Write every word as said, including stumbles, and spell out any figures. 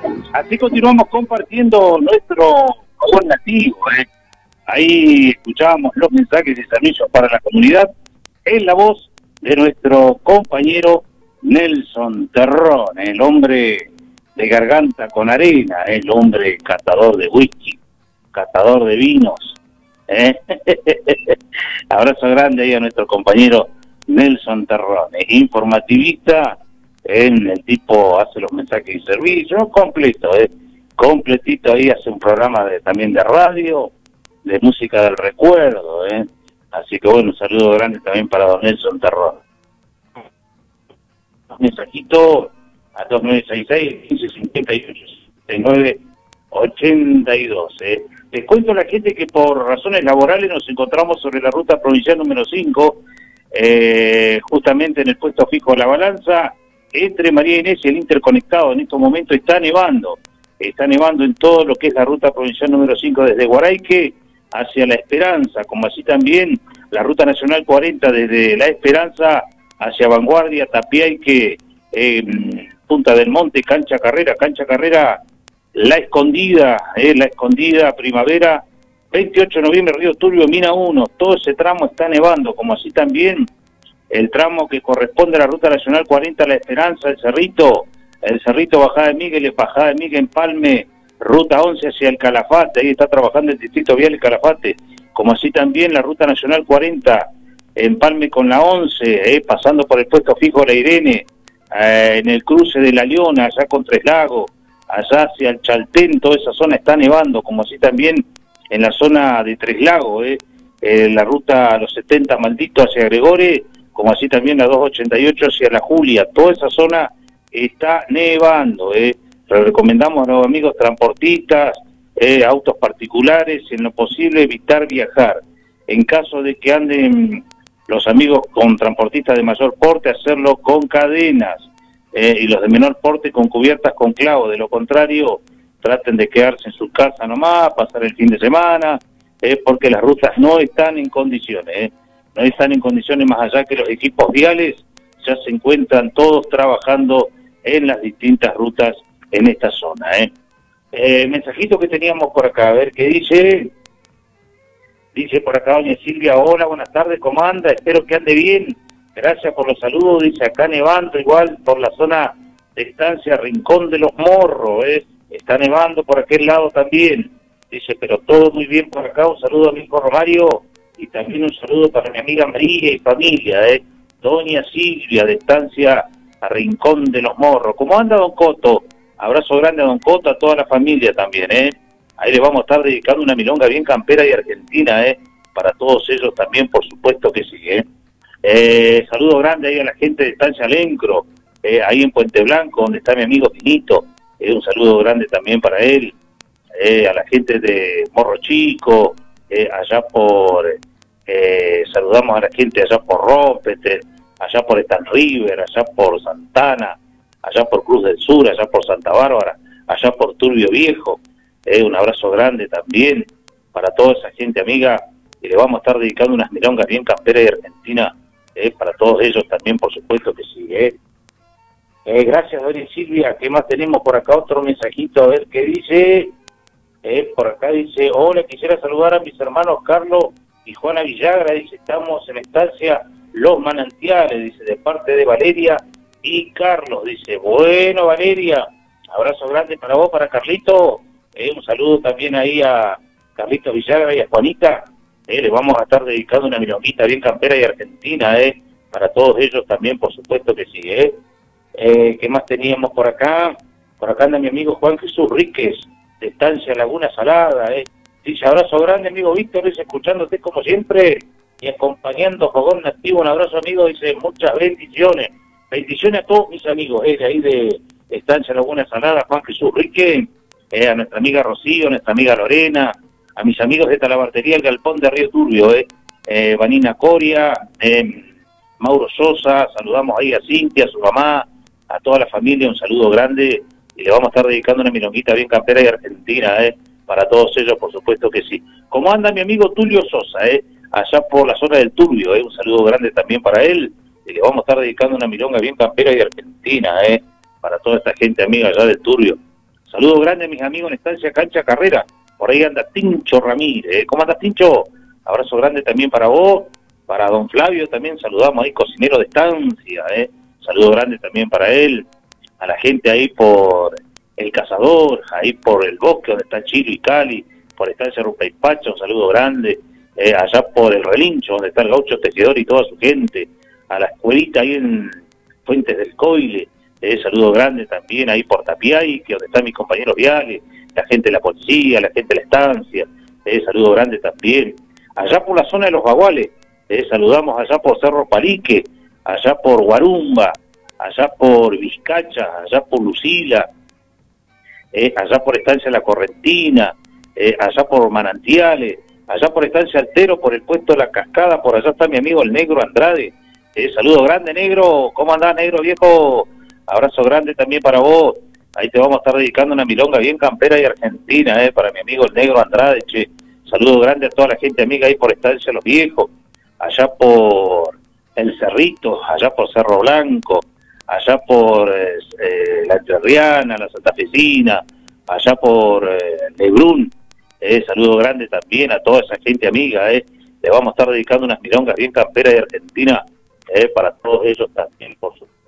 Así continuamos compartiendo nuestro favor nativo, ¿eh? Ahí escuchábamos los mensajes y servicios para la comunidad en la voz de nuestro compañero Nelson Terrón, el hombre de garganta con arena, el hombre catador de whisky, catador de vinos, ¿eh? Abrazo grande ahí a nuestro compañero Nelson Terrón, informativista, en el tipo hace los mensajes y servicios, completo, ¿eh? completito ahí, hace un programa de, también de radio, de música del recuerdo, ¿eh? Así que bueno, un saludo grande también para don Nelson Terrón. Un mensajito a dos nueve seis seis, quince cincuenta y ocho, setenta y nueve ochenta y dos. ¿eh? Les cuento a la gente que por razones laborales nos encontramos sobre la ruta provincial número cinco, eh, justamente en el puesto fijo de la balanza, entre María Inés y el interconectado. En estos momentos está nevando, está nevando en todo lo que es la ruta provincial número cinco desde Guaraique hacia La Esperanza, como así también la ruta nacional cuarenta desde La Esperanza hacia Vanguardia, Tapiaique, eh, Punta del Monte, Cancha Carrera, Cancha Carrera, La Escondida, eh, La Escondida, Primavera, veintiocho de noviembre, Río Turbio, Mina uno, todo ese tramo está nevando, como así también el tramo que corresponde a la ruta nacional cuarenta, La Esperanza, el Cerrito, el Cerrito, Bajada de Miguel, Bajada de Miguel, Empalme, ruta once hacia el Calafate, ahí está trabajando el distrito vial el Calafate, como así también la ruta nacional cuarenta, Empalme con la once, eh, pasando por el puesto fijo La Irene, eh, en el cruce de La Leona, allá con Tres Lagos, allá hacia el Chaltén, toda esa zona está nevando, como así también en la zona de Tres Lagos, eh, eh, la ruta los setenta Maldito hacia Gregore, como así también la doscientos ochenta y ocho hacia La Julia, toda esa zona está nevando, eh. Le recomendamos a los amigos transportistas, eh, autos particulares, en lo posible evitar viajar. En caso de que anden los amigos con transportistas de mayor porte, hacerlo con cadenas, eh, y los de menor porte con cubiertas con clavo. De lo contrario, traten de quedarse en su casa nomás, pasar el fin de semana, eh, porque las rutas no están en condiciones, eh. no están en condiciones, más allá que los equipos viales ya se encuentran todos trabajando en las distintas rutas en esta zona. ¿eh? Eh, mensajito que teníamos por acá, a ver qué dice. Dice por acá doña Silvia, hola, buenas tardes, ¿cómo anda? Espero que ande bien, gracias por los saludos. Dice acá nevando igual por la zona de Estancia Rincón de los Morros, ¿eh? está nevando por aquel lado también. Dice, pero todo muy bien por acá. Un saludo a mi hijo Romario y también un saludo para mi amiga María y familia, ¿eh? doña Silvia de Estancia a Rincón de los Morros. ¿Cómo anda don Coto? Abrazo grande a don Coto, a toda la familia también, ¿eh? Ahí le vamos a estar dedicando una milonga bien campera y argentina, ¿eh? Para todos ellos también, por supuesto que sí, ¿eh? eh saludo grande ahí a la gente de Estancia Lencro, eh, ahí en Puente Blanco, donde está mi amigo Tinito. Eh, un saludo grande también para él. Eh, a la gente de Morro Chico, eh, allá por... Eh, saludamos a la gente allá por Rompete, allá por Stan River, allá por Santana, allá por Cruz del Sur, allá por Santa Bárbara, allá por Turbio Viejo. Eh, un abrazo grande también para toda esa gente amiga, y le vamos a estar dedicando unas milongas bien camperas y argentinas, eh, para todos ellos también, por supuesto que sí. Eh. Eh, gracias, doña Silvia. ¿Qué más tenemos por acá? Otro mensajito, a ver qué dice. Eh, por acá dice, hola, quisiera saludar a mis hermanos Carlos y Juana Villagra. Dice, estamos en estancia Los Manantiales, dice, de parte de Valeria y Carlos. Dice, bueno, Valeria, abrazo grande para vos, para Carlito. Eh, un saludo también ahí a Carlito Villagra y a Juanita. Eh, le vamos a estar dedicando una milonguita bien campera y argentina, eh, para todos ellos también, por supuesto que sí. Eh. Eh, ¿Qué más teníamos por acá? Por acá anda mi amigo Juan Jesús Ríquez, de Estancia Laguna Salada. Eh. Dice, abrazo grande, amigo Víctor, dice, escuchándote como siempre y acompañando Fogón Nativo. Un abrazo, amigo, dice, muchas bendiciones. Bendiciones a todos mis amigos, eh, de ahí de Estancia Laguna Salada, Juan Jesús Ríquez. Eh, a nuestra amiga Rocío, a nuestra amiga Lorena, a mis amigos de Talabartería El Galpón de Río Turbio, eh, eh, Vanina Coria, eh, Mauro Sosa, saludamos ahí a Cintia, a su mamá, a toda la familia, un saludo grande, y le vamos a estar dedicando una milonguita bien campera y argentina, eh, para todos ellos, por supuesto que sí. ¿Cómo anda mi amigo Tulio Sosa, eh, allá por la zona del Turbio, eh, un saludo grande también para él, y le vamos a estar dedicando una milonga bien campera y argentina, eh, para toda esta gente amiga allá del Turbio. Saludo grande a mis amigos en Estancia Cancha Carrera. Por ahí anda Tincho Ramírez. ¿eh? ¿Cómo andas, Tincho? Abrazo grande también para vos, para don Flavio también, saludamos ahí, cocinero de Estancia. ¿eh? Saludo grande también para él, a la gente ahí por El Cazador, ahí por el bosque donde está Chilo y Cali, por Estancia Rupa y Pacha, un saludo grande. Eh, allá por el Relincho, donde está el Gaucho Tejedor y toda su gente, a la escuelita ahí en Fuentes del Coile, eh, saludo grande también ahí por Tapiay, que donde están mis compañeros viales, la gente de la policía, la gente de la estancia, eh, saludo grande también, allá por la zona de los Baguales, eh, saludamos allá por Cerro Palique, allá por Guarumba, allá por Vizcacha, allá por Lucila, eh, allá por Estancia La Correntina, eh, allá por Manantiales, allá por Estancia Altero, por el puesto de la Cascada, por allá está mi amigo el Negro Andrade. Eh, saludo grande, Negro. ¿Cómo andás, Negro, viejo? Abrazo grande también para vos. Ahí te vamos a estar dedicando una milonga bien campera y argentina, eh, para mi amigo el Negro Andrade, che. Saludo grande a toda la gente amiga ahí por Estancia Los Viejos, allá por El Cerrito, allá por Cerro Blanco, allá por eh, eh, La Entrerriana, la Santafesina, allá por eh, Lebrún. Eh, saludo grande también a toda esa gente amiga, eh. Le vamos a estar dedicando unas milongas bien camperas de Argentina, eh, para todos ellos también, por supuesto.